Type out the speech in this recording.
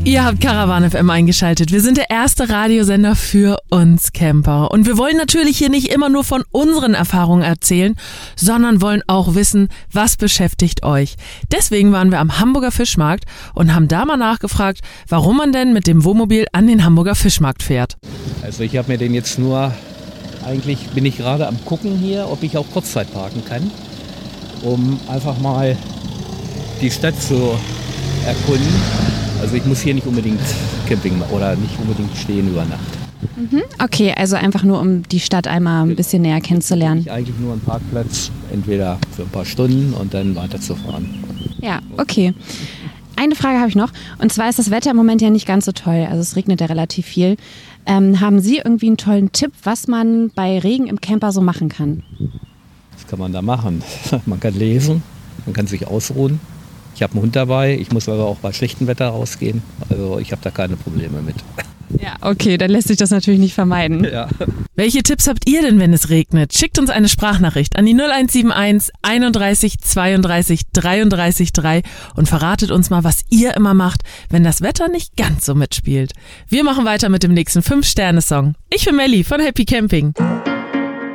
Ihr habt Caravan FM eingeschaltet. Wir sind der erste Radiosender für uns Camper. Und wir wollen natürlich hier nicht immer nur von unseren Erfahrungen erzählen, sondern wollen auch wissen, was beschäftigt euch. Deswegen waren wir am Hamburger Fischmarkt und haben da mal nachgefragt, warum man denn mit dem Wohnmobil an den Hamburger Fischmarkt fährt. Also ich habe mir den jetzt eigentlich bin ich gerade am gucken hier, ob ich auch Kurzzeit parken kann, um einfach mal die Stadt zu erkunden. Also ich muss hier nicht unbedingt Camping oder nicht unbedingt stehen über Nacht. Okay, also einfach nur, um die Stadt einmal ein bisschen näher kennenzulernen. Ich eigentlich nur einen Parkplatz, entweder für ein paar Stunden und dann weiterzufahren. Ja, okay. Eine Frage habe ich noch, und zwar ist das Wetter im Moment ja nicht ganz so toll, also es regnet ja relativ viel. Haben Sie irgendwie einen tollen Tipp, was man bei Regen im Camper so machen kann? Was kann man da machen? Man kann lesen, man kann sich ausruhen. Ich habe einen Hund dabei, ich muss aber auch bei schlechtem Wetter rausgehen, also ich habe da keine Probleme mit. Ja, okay, dann lässt sich das natürlich nicht vermeiden. Ja. Welche Tipps habt ihr denn, wenn es regnet? Schickt uns eine Sprachnachricht an die 0171 31 32 33 3 und verratet uns mal, was ihr immer macht, wenn das Wetter nicht ganz so mitspielt. Wir machen weiter mit dem nächsten 5-Sterne-Song. Ich bin Melli von Happy Camping.